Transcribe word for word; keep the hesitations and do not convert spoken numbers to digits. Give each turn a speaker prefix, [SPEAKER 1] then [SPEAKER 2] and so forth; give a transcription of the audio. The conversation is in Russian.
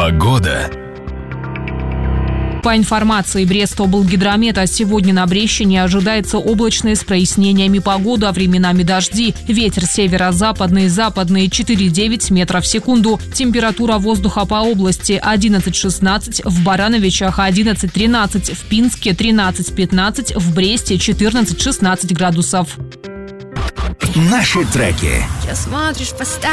[SPEAKER 1] Погода.
[SPEAKER 2] По информации Брестоблгидромета, сегодня на Брещине ожидается облачная с прояснениями погода, временами дожди. Ветер северо-западный, западный четыре-девять метров в секунду. Температура воздуха по области одиннадцать-шестнадцать, в Барановичах одиннадцать-тринадцать, в Пинске тринадцать-пятнадцать, в Бресте четырнадцать-шестнадцать градусов.
[SPEAKER 1] Наши треки.
[SPEAKER 3] Смотришь,